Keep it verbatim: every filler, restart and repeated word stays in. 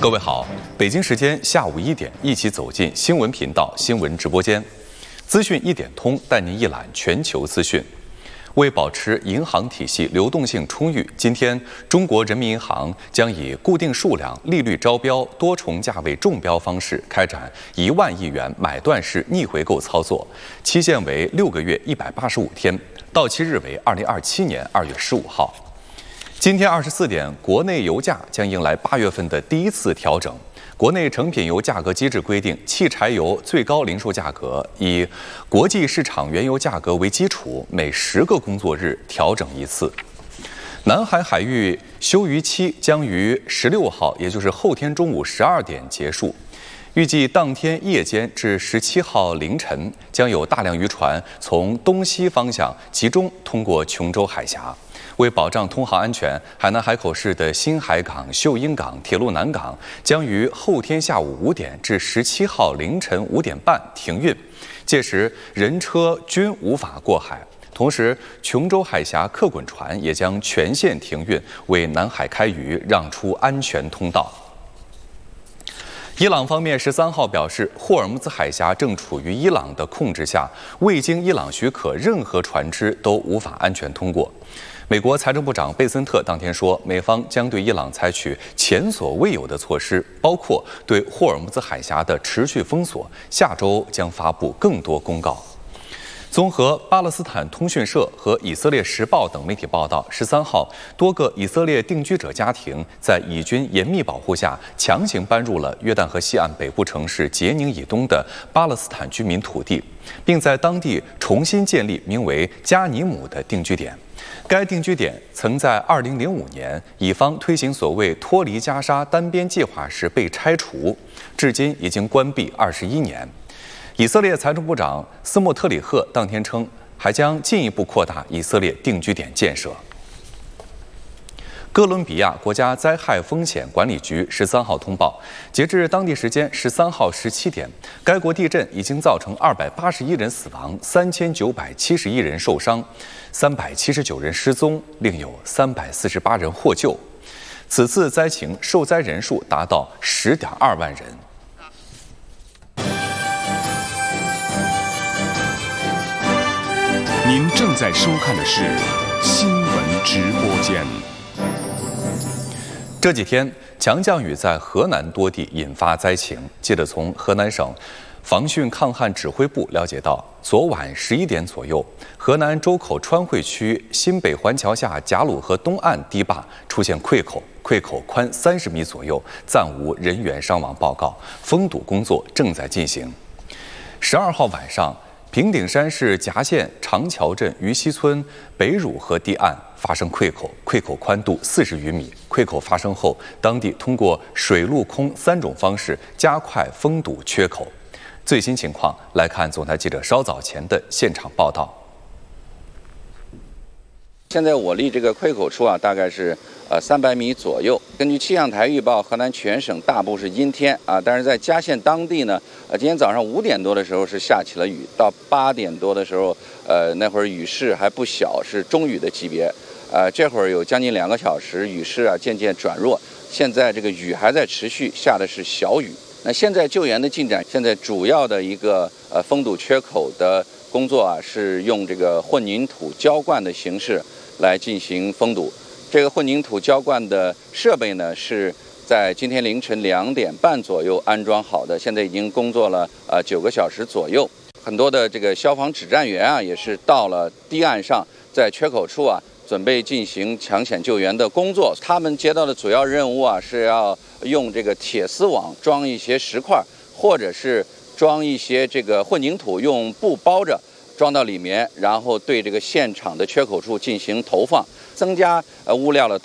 各位好，北京时间下午一点，一起走进新闻频道新闻直播间，资讯一点通，带您一览全球资讯。为保持银行体系流动性充裕，今天中国人民银行将以固定数量、利率招标、多重价位中标方式开展一万亿元买断式逆回购操作，期限为六个月一百八十五天，到期日为二零二七年二月十五号。今天二十四点，国内油价将迎来八月份的第一次调整。国内成品油价格机制规定，汽柴油最高零售价格以国际市场原油价格为基础，每十个工作日调整一次。南海海域休渔期将于十六号，也就是后天中午十二点结束。预计当天夜间至十七号凌晨，将有大量渔船从东西方向集中通过琼州海峡。为保障通航安全，海南海口市的新海港、秀英港、铁路南港将于后天下午五点至十七号凌晨五点半停运，届时人车均无法过海。同时，琼州海峡客滚船也将全线停运，为南海开渔让出安全通道。伊朗方面十三号表示，霍尔木兹海峡正处于伊朗的控制下，未经伊朗许可，任何船只都无法安全通过。美国财政部长贝森特当天说，美方将对伊朗采取前所未有的措施，包括对霍尔木兹海峡的持续封锁，下周将发布更多公告。综合巴勒斯坦通讯社和以色列时报等媒体报道，十三号，多个以色列定居者家庭在以军严密保护下，强行搬入了约旦河西岸北部城市杰宁以东的巴勒斯坦居民土地，并在当地重新建立名为加尼姆的定居点。该定居点曾在二零零五年以方推行所谓脱离加沙单边计划时被拆除，至今已经关闭二十一年。以色列财政部长斯莫特里赫当天称，还将进一步扩大以色列定居点建设。哥伦比亚国家灾害风险管理局十三号通报，截至当地时间十三号十七点，该国地震已经造成二百八十一人死亡，三千九百七十一人受伤，三百七十九人失踪，另有三百四十八人获救。此次灾情受灾人数达到十点二万人。 您正在收看的是新闻直播间。 这几天强降雨在河南多地引发灾情。记者从河南省防汛抗旱指挥部了解到，昨晚十一点左右，河南周口川汇区新北环桥下贾鲁河东岸堤坝出现溃口，溃口宽三十米左右，暂无人员伤亡报告，封堵工作正在进行。十二号晚上，平顶山市夹县长桥镇于西村北汝河堤岸发生溃口，溃口宽度四十余米。溃口发生后，当地通过水陆空三种方式加快封堵缺口。最新情况来看总台记者稍早前的现场报道。 现在我离这个溃口处啊，大概是呃三百米左右。根据气象台预报，河南全省大部是阴天啊，但是在嘉县当地呢，呃，今天早上五点多的时候是下起了雨，到八点多的时候，呃，那会儿雨势还不小，是中雨的级别。呃，这会儿有将近两个小时，雨势啊渐渐转弱，现在这个雨还在持续，下的是小雨。那现在救援的进展，现在主要的一个呃封堵缺口的工作啊，是用这个混凝土浇灌的形式来进行封堵。这个混凝土浇灌的设备呢，是在今天凌晨两点半左右安装好的，现在已经工作了呃九个小时左右。很多的这个消防指战员啊，也是到了堤岸上，在缺口处啊，准备进行抢险救援的工作。他们接到的主要任务啊，是要用这个铁丝网装一些石块，或者是装一些这个混凝土，用布包着装到里面，然后对这个现场的缺口处进行投放，增加呃物料的